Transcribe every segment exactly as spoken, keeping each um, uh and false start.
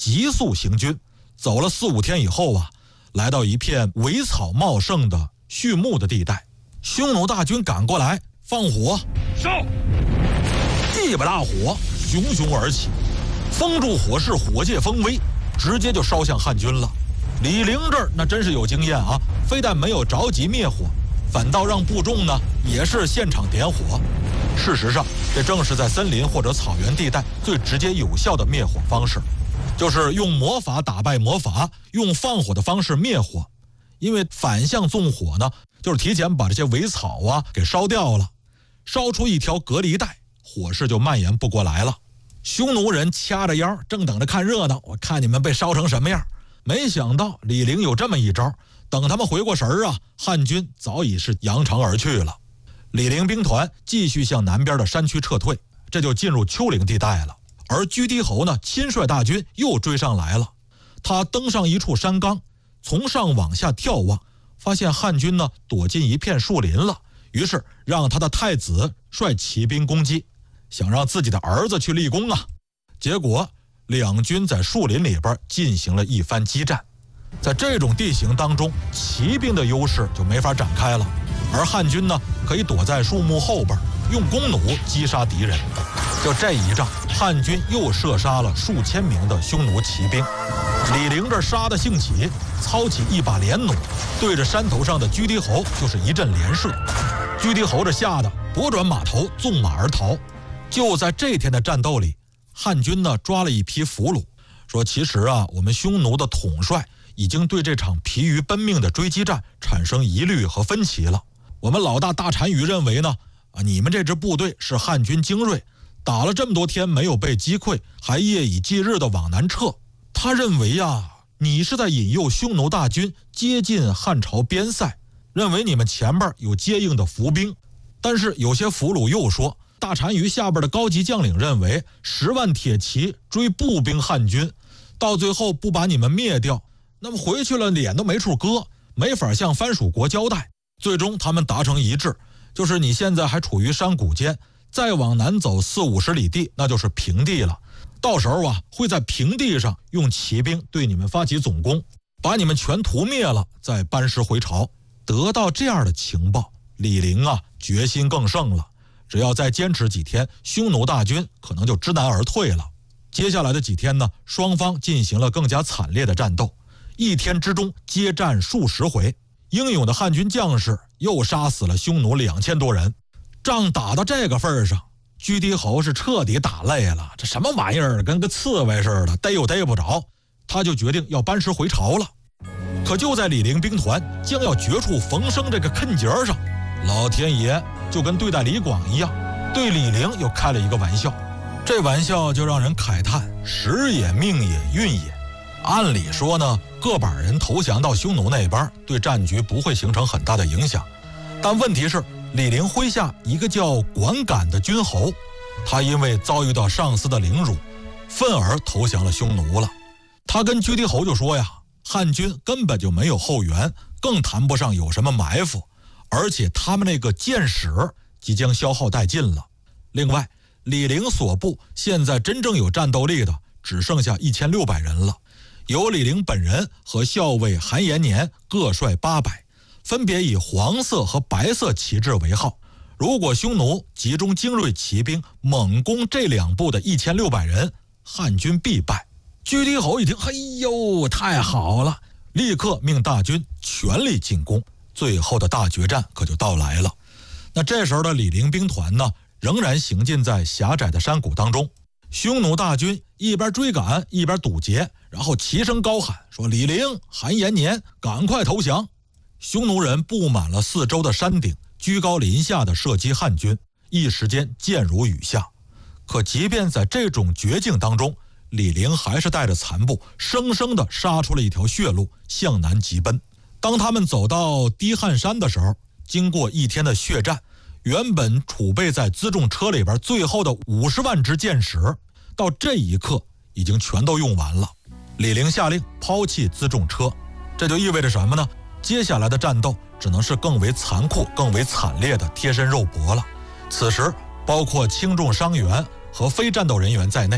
急速行军，走了四五天以后啊，来到一片苇草茂盛的畜牧的地带。匈奴大军赶过来，放火， 烧！ 一把大火熊熊而起，封住火势，火借风威，直接就烧向汉军了。李陵这儿那真是有经验啊，非但没有着急灭火，反倒让部众呢也是现场点火。事实上，这正是在森林或者草原地带最直接有效的灭火方式，就是用魔法打败魔法，用放火的方式灭火。因为反向纵火呢，就是提前把这些苇草啊给烧掉了，烧出一条隔离带，火势就蔓延不过来了。匈奴人掐着腰，正等着看热闹，我看你们被烧成什么样。没想到李陵有这么一招，等他们回过神儿啊，汉军早已是扬长而去了。李陵兵团继续向南边的山区撤退，这就进入丘陵地带了。而居低侯呢，亲率大军又追上来了。他登上一处山冈，从上往下眺望，发现汉军呢躲进一片树林了，于是让他的太子率骑兵攻击，想让自己的儿子去立功啊。结果两军在树林里边进行了一番激战。在这种地形当中，骑兵的优势就没法展开了，而汉军呢可以躲在树木后边，用弓弩击杀敌人。就这一仗，汉军又射杀了数千名的匈奴骑兵。李陵这杀得兴起，操起一把连弩，对着山头上的居低侯就是一阵连射。居低侯这吓得拨转马头，纵马而逃。就在这天的战斗里，汉军呢抓了一批俘虏，说其实啊，我们匈奴的统帅已经对这场疲于奔命的追击战产生疑虑和分歧了。我们老大大单于认为呢，啊，你们这支部队是汉军精锐，打了这么多天没有被击溃，还夜以继日的往南撤。他认为啊，你是在引诱匈奴大军接近汉朝边塞，认为你们前边有接应的伏兵。但是有些俘虏又说，大单于下边的高级将领认为十万铁骑追步兵汉军，到最后不把你们灭掉，那么回去了脸都没处搁，没法向藩属国交代。最终他们达成一致，就是你现在还处于山谷间，再往南走四五十里地，那就是平地了。到时候啊，会在平地上用骑兵对你们发起总攻，把你们全屠灭了，再班师回朝。得到这样的情报，李陵啊决心更盛了。只要再坚持几天，匈奴大军可能就知难而退了。接下来的几天呢，双方进行了更加惨烈的战斗，一天之中接战数十回。英勇的汉军将士又杀死了匈奴两千多人。仗打到这个份上，居低侯是彻底打累了，这什么玩意儿，跟个刺猬似的，逮又逮不着，他就决定要班师回朝了。可就在李陵兵团将要绝处逢生这个坎节上，老天爷就跟对待李广一样，对李陵又开了一个玩笑。这玩笑就让人慨叹，时也命也运也。按理说呢，个把人投降到匈奴那边，对战局不会形成很大的影响。但问题是，李陵麾下一个叫管敢的军侯，他因为遭遇到上司的凌辱，愤而投降了匈奴了。他跟居低侯就说呀，汉军根本就没有后援，更谈不上有什么埋伏，而且他们那个箭矢即将消耗殆尽了。另外，李陵所部现在真正有战斗力的只剩下一千六百人了，由李陵本人和校尉韩延年各率八百，分别以黄色和白色旗帜为号。如果匈奴集中精锐骑兵猛攻这两部的一千六百人，汉军必败。居低侯一听，哎呦，太好了，立刻命大军全力进攻。最后的大决战可就到来了。那这时候的李陵兵团呢，仍然行进在狭窄的山谷当中。匈奴大军一边追赶一边堵截，然后齐声高喊说，李陵、韩延年赶快投降。匈奴人布满了四周的山顶，居高临下的射击汉军，一时间箭如雨下。可即便在这种绝境当中，李陵还是带着残部生生地杀出了一条血路，向南急奔。当他们走到低汉山的时候，经过一天的血战，原本储备在辎重车里边最后的五十万支箭矢，到这一刻已经全都用完了。李陵下令抛弃辎重车，这就意味着什么呢？接下来的战斗只能是更为残酷、更为惨烈的贴身肉搏了。此时，包括轻重伤员和非战斗人员在内，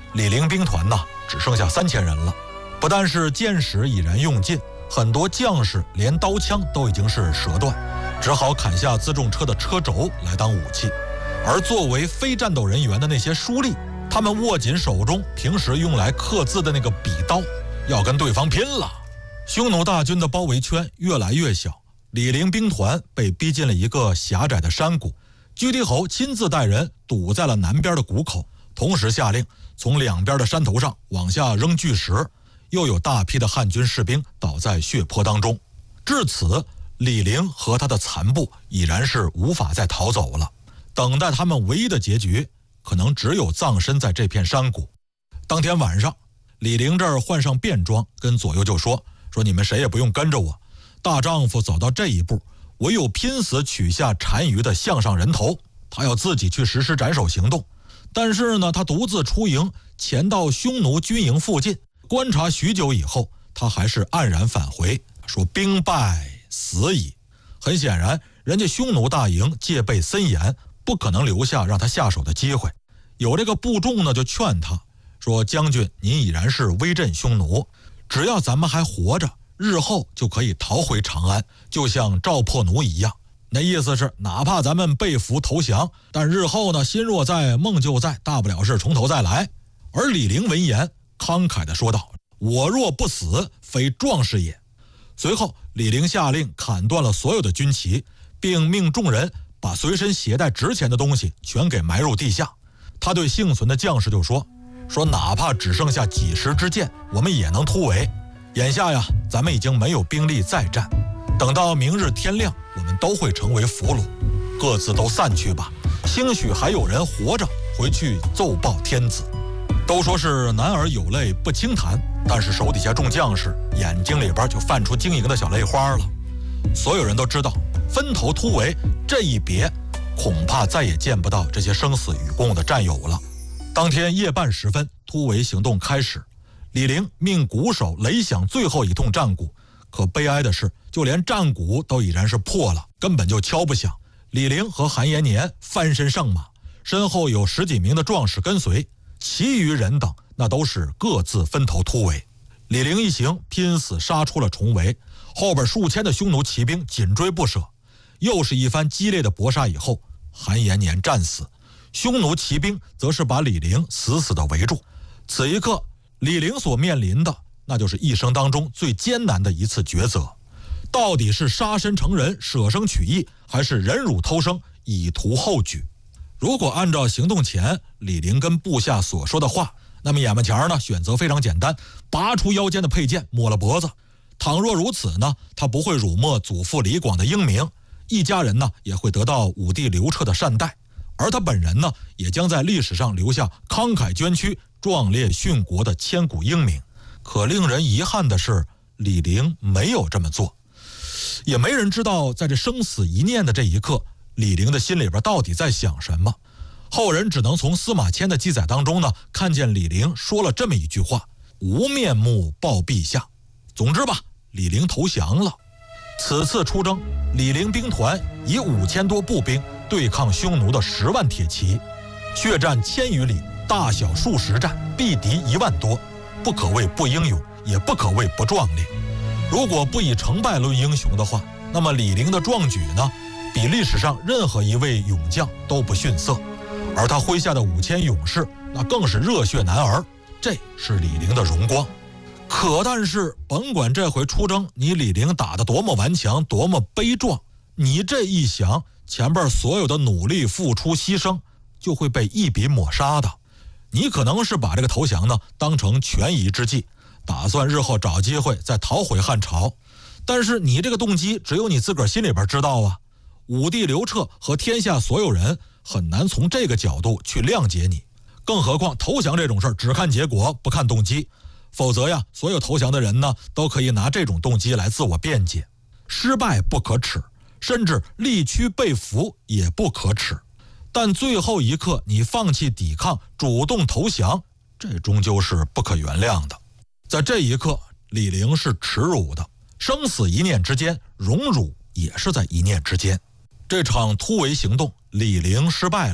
李陵兵团呢只剩下三千人了，不但是箭矢已然用尽，很多将士连刀枪都已经是折断，只好砍下辎重车的车轴来当武器。而作为非战斗人员的那些书吏，他们握紧手中平时用来刻字的那个笔刀，要跟对方拼了。匈奴大军的包围圈越来越小，李陵兵团被逼进了一个狭窄的山谷。居迪侯亲自带人堵在了南边的谷口，同时下令从两边的山头上往下扔巨石，又有大批的汉军士兵倒在血泊当中。至此，李陵和他的残部已然是无法再逃走了，等待他们唯一的结局可能只有葬身在这片山谷。当天晚上，李陵这儿换上便装，跟左右就说说你们谁也不用跟着我，大丈夫走到这一步，唯有拼死取下单于的项上人头。他要自己去实施斩首行动，但是呢，他独自出营，前到匈奴军营附近观察许久以后，他还是黯然返回，说兵败死矣。很显然，人家匈奴大营戒备森严，不可能留下让他下手的机会。有这个部众呢，就劝他说：“将军，您已然是威震匈奴，只要咱们还活着，日后就可以逃回长安，就像赵破奴一样。那意思是，哪怕咱们被俘投降，但日后呢，心若在，梦就在，大不了是从头再来。”而李陵闻言，慷慨地说道：“我若不死，非壮士也。”随后，李陵下令砍断了所有的军旗，并命众人把随身携带值钱的东西全给埋入地下。他对幸存的将士就说：“说哪怕只剩下几十支箭，我们也能突围。眼下呀，咱们已经没有兵力再战，等到明日天亮，我们都会成为俘虏，各自都散去吧。兴许还有人活着回去奏报天子。”都说是男儿有泪不轻弹，但是手底下众将士眼睛里边就泛出晶莹的小泪花了。所有人都知道，分头突围这一别，恐怕再也见不到这些生死与共的战友了。当天夜半时分，突围行动开始。李陵命鼓手擂响最后一通战鼓，可悲哀的是，就连战鼓都已然是破了，根本就敲不响。李陵和韩延年翻身上马，身后有十几名的壮士跟随，其余人等那都是各自分头突围。李陵一行拼死杀出了重围，后边数千的匈奴骑兵紧追不舍。又是一番激烈的搏杀以后，韩延年战死，匈奴骑兵则是把李陵死死地围住。此一刻，李陵所面临的那就是一生当中最艰难的一次抉择，到底是杀身成仁舍生取义，还是忍辱偷生以图后举？如果按照行动前李陵跟部下所说的话，那么眼巴前呢，选择非常简单，拔出腰间的佩剑，抹了脖子。倘若如此呢，他不会辱没祖父李广的英名，一家人呢也会得到武帝刘彻的善待，而他本人呢，也将在历史上留下慷慨捐躯、壮烈殉国的千古英名。可令人遗憾的是，李陵没有这么做，也没人知道在这生死一念的这一刻，李陵的心里边到底在想什么。后人只能从司马迁的记载当中呢，看见李陵说了这么一句话：“无面目报陛下。”总之吧，李陵投降了。此次出征，李陵兵团以五千多步兵对抗匈奴的十万铁骑，血战千余里，大小数十战，毙敌一万多，不可谓不英勇，也不可谓不壮烈。如果不以成败论英雄的话，那么李陵的壮举呢，比历史上任何一位勇将都不逊色。而他麾下的五千勇士，那更是热血男儿，这是李陵的荣光。可但是，甭管这回出征你李陵打得多么顽强，多么悲壮，你这一降，前边所有的努力、付出、牺牲，就会被一笔抹杀的。你可能是把这个投降呢当成权宜之计，打算日后找机会再逃回汉朝，但是你这个动机只有你自个儿心里边知道啊。武帝刘彻和天下所有人很难从这个角度去谅解你，更何况投降这种事儿只看结果不看动机，否则呀，所有投降的人呢都可以拿这种动机来自我辩解。失败不可耻，甚至力屈被俘也不可耻，但最后一刻你放弃抵抗，主动投降，这终究是不可原谅的。在这一刻，李陵是耻辱的，生死一念之间，荣辱也是在一念之间。这场突围行动，李陵失败了，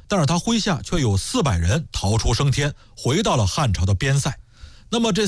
但是他麾下却有四百人逃出升天，回到了汉朝的边塞。那么这